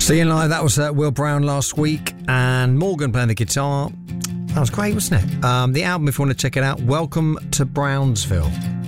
Seeing Live, that was Will Brown last week, and Morgan playing the guitar. That was great, wasn't it? The album, if you want to check it out, Welcome to Brownsville.